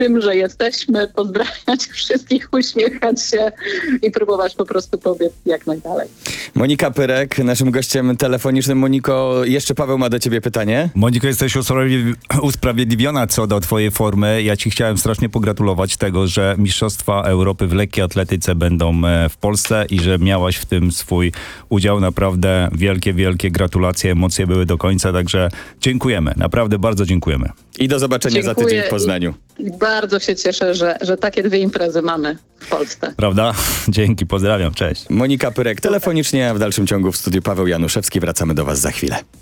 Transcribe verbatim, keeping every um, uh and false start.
tym, że jesteśmy, pozdrawiać wszystkich, uśmiechać się i próbować po prostu pobiec jak najdalej. Monika Pyrek, naszym gościem telefonicznym. Moniko, jeszcze Paweł ma do ciebie pytanie. Moniko, jesteś usprawiedliwi- usprawiedliwiona co do twojej formy. Ja ci chciałem strasznie pogratulować tego, że Mistrzostwa Europy w lekkiej atletyce będą e, w Polsce i że miałaś w tym swój udział. Naprawdę wielkie, wielkie gratulacje. Emocje były do końca, także dziękujemy. Naprawdę bardzo dziękujemy. I do zobaczenia Dziękuję za tydzień w Poznaniu. I bardzo się cieszę, że, że takie dwie imprezy mamy w Polsce. Prawda? Dzięki, pozdrawiam, cześć. Monika Pyrek telefonicznie, a w dalszym ciągu w studiu Paweł Januszewski. Wracamy do was za chwilę.